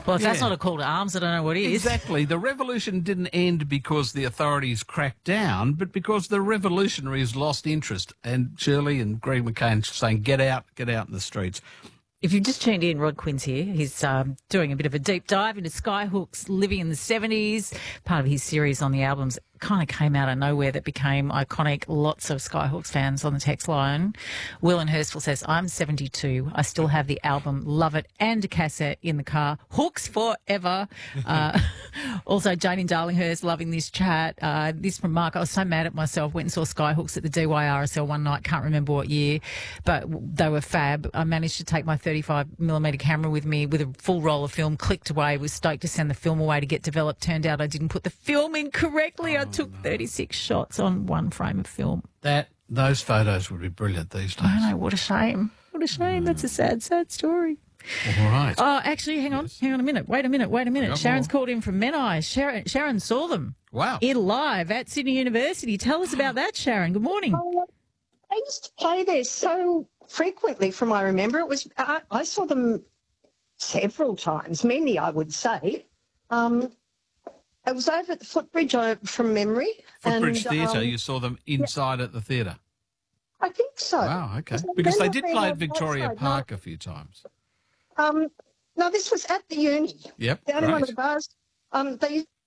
Well, if that's Yeah. not a call to arms, I don't know what is. Exactly. The revolution didn't end because the authorities cracked down, but because the revolutionaries lost interest. And Shirley and Greg McCain saying, get out in the streets. If you've just tuned in, Rod Quinn's here. He's doing a bit of a deep dive into Skyhook's Living in the 70s, part of his series on the albums. Kind of came out of nowhere that became iconic. Lots of Skyhooks fans on the text line. Will in Hurstville says, I'm 72. I still have the album, love it, and a cassette in the car. Hooks forever. Also, Jane in Darlinghurst, loving this chat. This from Mark. I was so mad at myself. Went and saw Skyhooks at the DYRSL one night. Can't remember what year, but they were fab. I managed to take my 35mm camera with me with a full roll of film, clicked away, was stoked to send the film away to get developed. Turned out I didn't put the film in correctly. I took 36 shots on one frame of film. Those photos would be brilliant these days. I know, what a shame. What a shame. That's a sad, sad story. All right. Oh, actually, hang on a minute. Wait a minute. Sharon's called in from Menai. Sharon saw them. Wow. In live at Sydney University. Tell us about that, Sharon. Good morning. I used to play there so frequently from I remember. I saw them several times, many I would say. I was over at the Footbridge from memory. Footbridge Theatre, you saw them inside at the theatre? I think so. Wow, okay. Because they did play at Victoria Park a few times. No, this was at the uni. Yep, Down in one of right. the bars. They